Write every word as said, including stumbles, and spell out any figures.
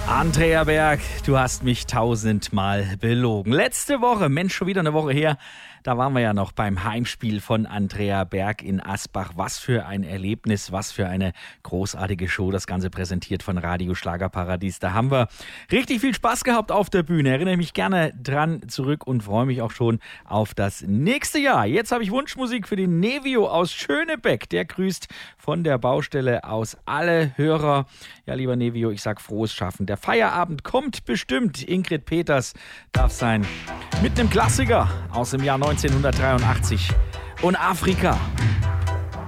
Andrea Berg, du hast mich tausendmal belogen. Letzte Woche, Mensch, schon wieder eine Woche her, da waren wir ja noch beim Heimspiel von Andrea Berg in Asbach. Was für ein Erlebnis, was für eine großartige Show. Das Ganze präsentiert von Radio Schlagerparadies. Da haben wir richtig viel Spaß gehabt auf der Bühne. Erinnere mich gerne dran zurück und freue mich auch schon auf das nächste Jahr. Jetzt habe ich Wunschmusik für den Nevio aus Schönebeck. Der grüßt von der Baustelle aus alle Hörer. Ja, lieber Nevio, ich sag frohes Schaffen. Der Feierabend kommt bestimmt. Ingrid Peters darf sein. Mit einem Klassiker aus dem Jahr neunzehnhundertdreiundachtzig. Und Afrika.